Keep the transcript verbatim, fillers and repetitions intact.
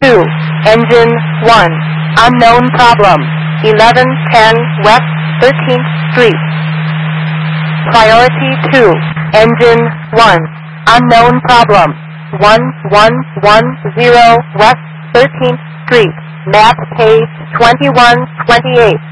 two, engine one, unknown problem, eleven ten West thirteenth Street. Priority two, engine one, unknown problem, one one one zero West thirteenth Street, map page twenty-one twenty-eight.